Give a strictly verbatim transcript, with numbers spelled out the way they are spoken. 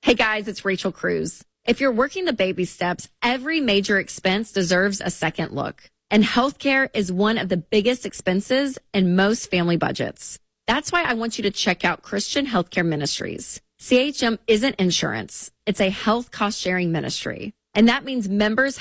Hey guys, it's Rachel Cruz. If you're working the baby steps, every major expense deserves a second look. And healthcare is one of the biggest expenses in most family budgets. That's why I want you to check out Christian Healthcare Ministries. C H M isn't insurance. It's a health cost sharing ministry. And that means members